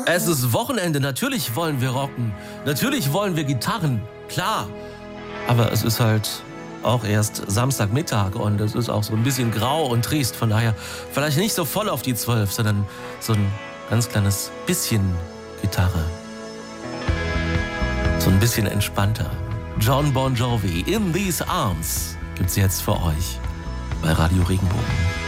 Es ist Wochenende, natürlich wollen wir rocken, natürlich wollen wir Gitarren, klar. Aber es ist halt auch erst Samstagmittag und es ist auch so ein bisschen grau und trist. Von daher vielleicht nicht so voll auf die 12, sondern so ein ganz kleines bisschen Gitarre. So ein bisschen entspannter. John Bon Jovi, In These Arms, gibt's jetzt für euch bei Radio Regenbogen.